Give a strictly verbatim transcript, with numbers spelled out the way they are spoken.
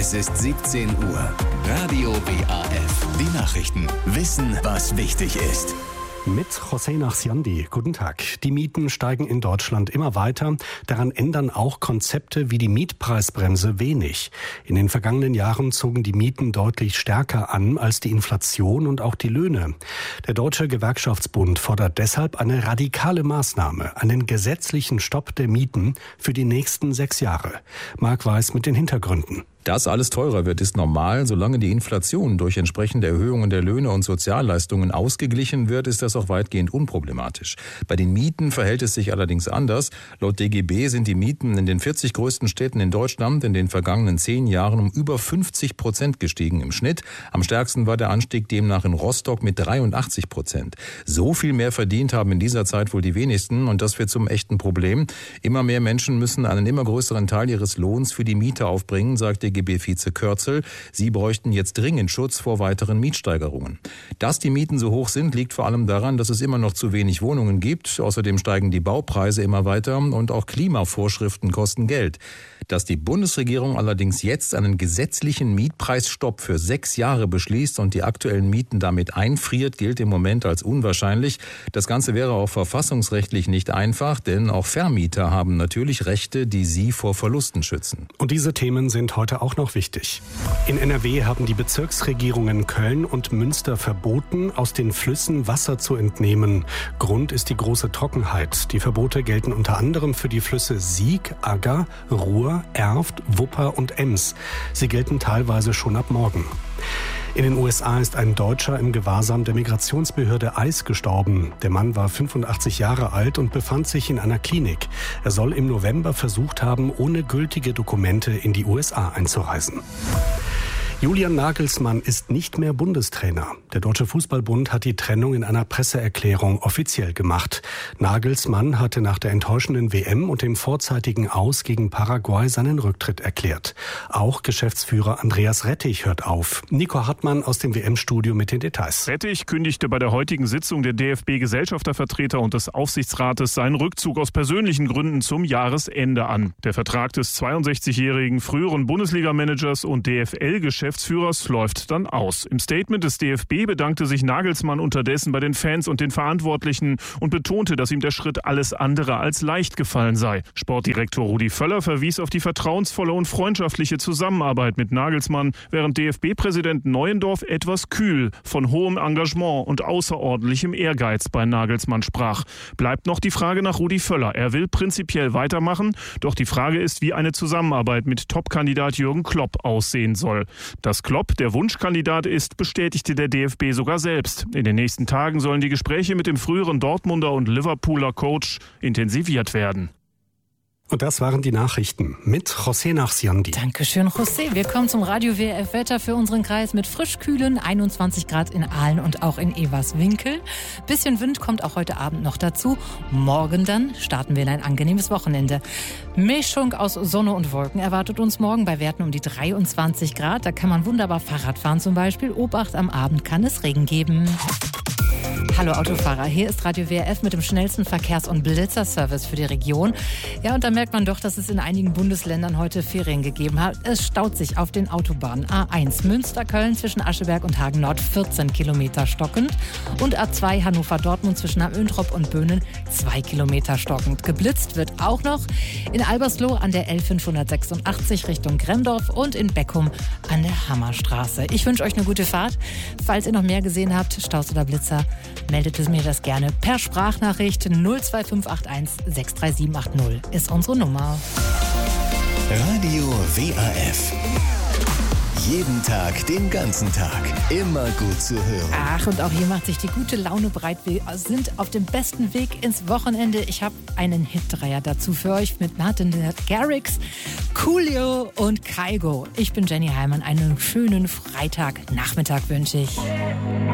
Es ist siebzehn Uhr. Radio W A F. Die Nachrichten. Wissen, was wichtig ist. Mit José Nachsiandi. Guten Tag. Die Mieten steigen in Deutschland immer weiter. Daran ändern auch Konzepte wie die Mietpreisbremse wenig. In den vergangenen Jahren zogen die Mieten deutlich stärker an als die Inflation und auch die Löhne. Der Deutsche Gewerkschaftsbund fordert deshalb eine radikale Maßnahme, einen gesetzlichen Stopp der Mieten für die nächsten sechs Jahre. Marc Weiß mit den Hintergründen. Dass alles teurer wird, ist normal. Solange die Inflation durch entsprechende Erhöhungen der Löhne und Sozialleistungen ausgeglichen wird, ist das auch weitgehend unproblematisch. Bei den Mieten verhält es sich allerdings anders. Laut D G B sind die Mieten in den vierzig größten Städten in Deutschland in den vergangenen zehn Jahren um über fünfzig Prozent gestiegen im Schnitt. Am stärksten war der Anstieg demnach in Rostock mit dreiundachtzig Prozent. So viel mehr verdient haben in dieser Zeit wohl die wenigsten und das wird zum echten Problem. Immer mehr Menschen müssen einen immer größeren Teil ihres Lohns für die Miete aufbringen, sagt D G B-Vize Kürzel. Sie bräuchten jetzt dringend Schutz vor weiteren Mietsteigerungen. Dass die Mieten so hoch sind, liegt vor allem daran, dass es immer noch zu wenig Wohnungen gibt. Außerdem steigen die Baupreise immer weiter und auch Klimavorschriften kosten Geld. Dass die Bundesregierung allerdings jetzt einen gesetzlichen Mietpreisstopp für sechs Jahre beschließt und die aktuellen Mieten damit einfriert, gilt im Moment als unwahrscheinlich. Das Ganze wäre auch verfassungsrechtlich nicht einfach, denn auch Vermieter haben natürlich Rechte, die sie vor Verlusten schützen. Und diese Themen sind heute auch noch wichtig. In N R W haben die Bezirksregierungen Köln und Münster verboten, aus den Flüssen Wasser zu entnehmen. Grund ist die große Trockenheit. Die Verbote gelten unter anderem für die Flüsse Sieg, Agger, Ruhr, Erft, Wupper und Ems. Sie gelten teilweise schon ab morgen. In den U S A ist ein Deutscher im Gewahrsam der Migrationsbehörde I C E gestorben. Der Mann war fünfundachtzig Jahre alt und befand sich in einer Klinik. Er soll im November versucht haben, ohne gültige Dokumente in die U S A einzureisen. Julian Nagelsmann ist nicht mehr Bundestrainer. Der Deutsche Fußballbund hat die Trennung in einer Presseerklärung offiziell gemacht. Nagelsmann hatte nach der enttäuschenden W M und dem vorzeitigen Aus gegen Paraguay seinen Rücktritt erklärt. Auch Geschäftsführer Andreas Rettich hört auf. Nico Hartmann aus dem W M-Studio mit den Details. Rettich kündigte bei der heutigen Sitzung der D F B-Gesellschaftervertreter und des Aufsichtsrates seinen Rückzug aus persönlichen Gründen zum Jahresende an. Der Vertrag des zweiundsechzigjährigen früheren Bundesliga-Managers und D F L-Geschäftsführers Geschäftsführers läuft dann aus. Im Statement des D F B bedankte sich Nagelsmann unterdessen bei den Fans und den Verantwortlichen und betonte, dass ihm der Schritt alles andere als leicht gefallen sei. Sportdirektor Rudi Völler verwies auf die vertrauensvolle und freundschaftliche Zusammenarbeit mit Nagelsmann, während D F B-Präsident Neuendorf etwas kühl von hohem Engagement und außerordentlichem Ehrgeiz bei Nagelsmann sprach. Bleibt noch die Frage nach Rudi Völler. Er will prinzipiell weitermachen, doch die Frage ist, wie eine Zusammenarbeit mit Topkandidat Jürgen Klopp aussehen soll. Dass Klopp der Wunschkandidat ist, bestätigte der D F B sogar selbst. In den nächsten Tagen sollen die Gespräche mit dem früheren Dortmunder und Liverpooler Coach intensiviert werden. Und das waren die Nachrichten mit José Nachsiandi. Dankeschön, José. Wir kommen zum Radio W F Wetter für unseren Kreis mit frisch-kühlen einundzwanzig Grad in Aalen und auch in Everswinkel. Bisschen Wind kommt auch heute Abend noch dazu. Morgen dann starten wir in ein angenehmes Wochenende. Mischung aus Sonne und Wolken erwartet uns morgen bei Werten um die dreiundzwanzig Grad. Da kann man wunderbar Fahrrad fahren zum Beispiel. Obacht, am Abend kann es Regen geben. Hallo Autofahrer, hier ist Radio W R F mit dem schnellsten Verkehrs- und Blitzerservice für die Region. Ja, und da merkt man doch, dass es in einigen Bundesländern heute Ferien gegeben hat. Es staut sich auf den Autobahnen. A eins Münster-Köln zwischen Ascheberg und Hagen-Nord vierzehn Kilometer stockend und A zwei Hannover-Dortmund zwischen Amöntrop und Böhnen zwei Kilometer stockend. Geblitzt wird auch noch in Albersloh an der L fünfhundertsechsundachtzig Richtung Gremdorf und in Beckum an der Hammerstraße. Ich wünsche euch eine gute Fahrt. Falls ihr noch mehr gesehen habt, Staus oder Blitzer, meldet es mir das gerne per Sprachnachricht. null zwei fünf acht eins sechs drei sieben acht null ist unsere Nummer. Radio W A F. Jeden Tag, den ganzen Tag. Immer gut zu hören. Ach, und auch hier macht sich die gute Laune breit. Wir sind auf dem besten Weg ins Wochenende. Ich habe einen Hitdreier dazu für euch mit Martin Garrix, Coolio und Kygo. Ich bin Jenny Heimann. Einen schönen Freitagnachmittag wünsche ich.